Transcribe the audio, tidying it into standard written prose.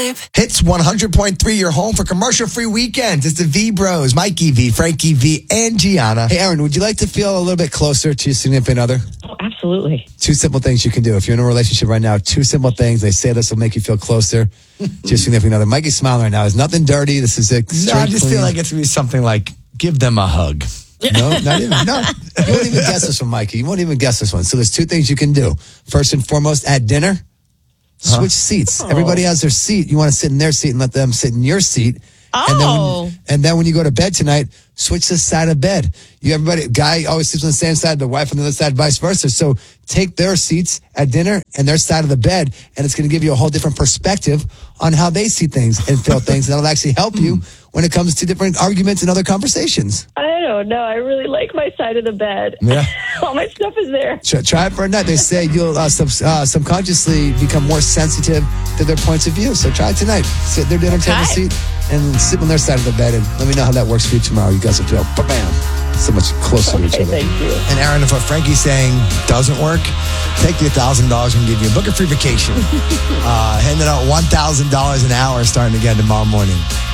vibe. Hits 100.3, your home for commercial-free weekends. It's the V-Bros, Mikey V, Frankie V, and Gianna. Hey, Aaron, would you like to feel a little bit closer to your significant other? Oh, absolutely. 2 simple things you can do. If you're in a relationship right now, 2 simple things. They say this will make you feel closer to your significant other. Mikey's smiling right now. It's nothing dirty. This is a No, I just feel like it's going to be something like, give them a hug. No, not even. No, you won't even guess this one, Mikey. You won't even guess this one. So there's 2 things you can do. First and foremost, at dinner, switch seats. Everybody has their seat. You want to sit in their seat and let them sit in your seat. Oh. And then when you go to bed tonight, switch the side of bed. Guy always sleeps on the same side, the wife on the other side, vice versa. So take their seats at dinner and their side of the bed, and it's going to give you a whole different perspective on how they see things and feel things. And that'll actually help you when it comes to different arguments and other conversations. I don't know. I really like my side of the bed. Yeah. All my stuff is there. Try it for a night. They say you'll subconsciously become more sensitive to their points of view. So try it tonight. Sit at their dinner table seat and sit on their side of the bed, and let me know how that works for you tomorrow. You guys will feel bam, so much closer to each other. Thank you. And Aaron, if what Frankie's saying doesn't work, take the $1,000 and give you a book a free vacation. Handing out $1,000 an hour starting again tomorrow morning.